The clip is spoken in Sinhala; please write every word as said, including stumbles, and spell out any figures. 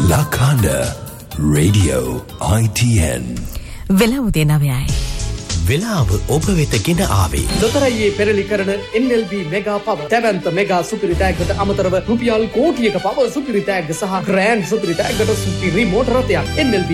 Lakanda Radio I T N. වෙලා උදේ නවයයි. වෙලාව ඔබ වෙත ගෙන ආවේ. ලොතරැයියේ පෙරලි කරන N L B මෙගා පව දැවැන්ත මෙගා සුපිරි ටැග්ගට අමතරව රුපියල් කෝටියක පව සුපිරි ටැග්ග සහ ග්‍රෑන්ඩ් සුපිරි ටැග්ගට සුපිරි මෝටර රථයක් N L B